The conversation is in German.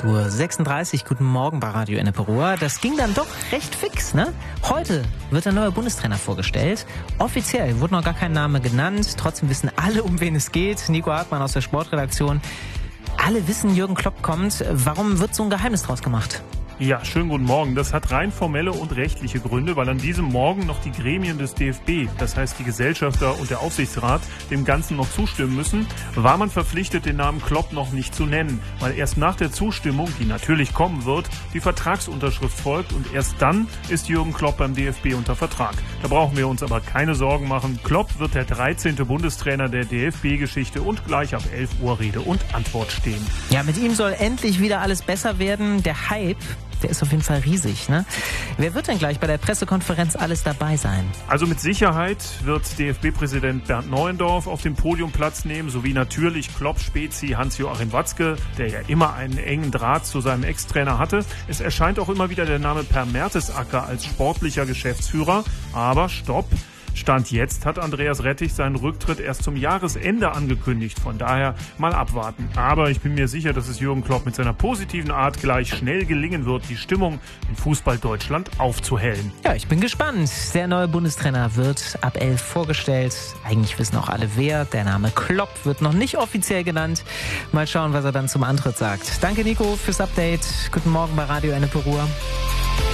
8:36 Uhr. Guten Morgen bei Radio Ennepe-Ruhr. Das ging dann doch recht fix, ne? Heute wird ein neuer Bundestrainer vorgestellt. Offiziell wurde noch gar kein Name genannt. Trotzdem wissen alle, um wen es geht. Nico Hartmann aus der Sportredaktion. Alle wissen, Jürgen Klopp kommt. Warum wird so ein Geheimnis draus gemacht? Ja, schönen guten Morgen. Das hat rein formelle und rechtliche Gründe, weil an diesem Morgen noch die Gremien des DFB, das heißt die Gesellschafter und der Aufsichtsrat, dem Ganzen noch zustimmen müssen, war man verpflichtet, den Namen Klopp noch nicht zu nennen, weil erst nach der Zustimmung, die natürlich kommen wird, die Vertragsunterschrift folgt und erst dann ist Jürgen Klopp beim DFB unter Vertrag. Da brauchen wir uns aber keine Sorgen machen. Klopp wird der 13. Bundestrainer der DFB-Geschichte und gleich ab 11 Uhr Rede und Antwort stehen. Ja, mit ihm soll endlich wieder alles besser werden. Der Hype, der ist auf jeden Fall riesig, ne? Wer wird denn gleich bei der Pressekonferenz alles dabei sein? Also mit Sicherheit wird DFB-Präsident Bernd Neuendorf auf dem Podium Platz nehmen, sowie natürlich Klopp-Spezi Hans-Joachim Watzke, der ja immer einen engen Draht zu seinem Ex-Trainer hatte. Es erscheint auch immer wieder der Name Per Mertesacker als sportlicher Geschäftsführer. Aber stopp! Stand jetzt hat Andreas Rettich seinen Rücktritt erst zum Jahresende angekündigt. Von daher mal abwarten. Aber ich bin mir sicher, dass es Jürgen Klopp mit seiner positiven Art gleich schnell gelingen wird, die Stimmung in Fußball Deutschland aufzuhellen. Ja, ich bin gespannt. Der neue Bundestrainer wird ab 11 vorgestellt. Eigentlich wissen auch alle wer. Der Name Klopp wird noch nicht offiziell genannt. Mal schauen, was er dann zum Antritt sagt. Danke Nico fürs Update. Guten Morgen bei Radio Ennepe-Ruhr.